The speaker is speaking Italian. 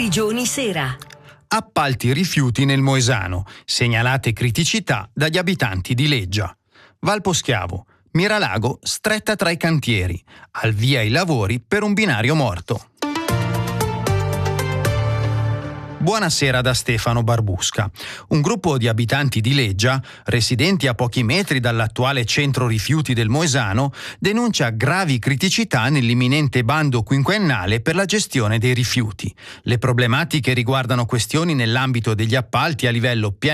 Grigioni Sera. Appalti rifiuti nel Moesano, segnalate criticità dagli abitanti di Leggia. Valposchiavo, Miralago stretta tra i cantieri, al via i lavori per un binario morto. Buonasera da Stefano Barbusca. Un gruppo di abitanti di Leggia, residenti a pochi metri dall'attuale centro rifiuti del Moesano, denuncia gravi criticità nell'imminente bando quinquennale per la gestione dei rifiuti. Le problematiche riguardano questioni nell'ambito degli appalti a livello